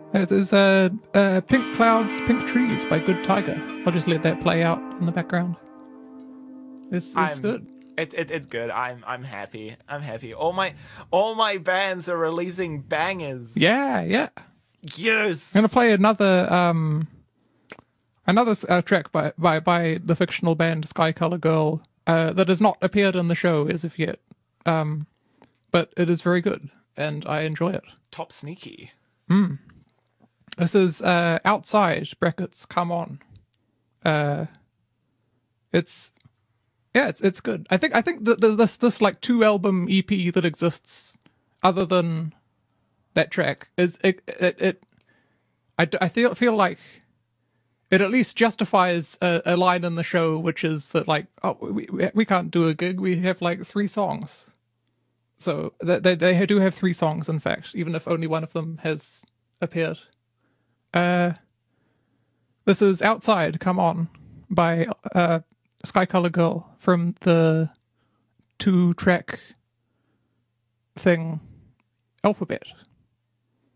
There's Pink Clouds, Pink Trees by Good Tiger. I'll just let that play out in the background. It's good. It's good. I'm happy. I'm happy. All my bands are releasing bangers. Yeah. Yes. I'm gonna play another track by the fictional band Sky Color Girl that has not appeared in the show as of yet, but it is very good and I enjoy it. Top sneaky. This is Outside brackets Come On. It's good. I think that this like 2-album EP that exists other than that track is I feel like it at least justifies a line in the show, which is that like, oh, we can't do a gig, we have like 3 songs. So they do have 3 songs, in fact, even if only one of them has appeared. This is Outside Come On by Sky Color Girl from the 2-track thing Alphabet.